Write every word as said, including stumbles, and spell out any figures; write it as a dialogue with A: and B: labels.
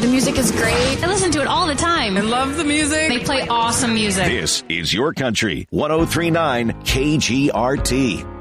A: The music is great.
B: I listen to it all the time.
C: I love the music.
B: They play awesome music.
D: This is your country. one oh three point nine K G R T.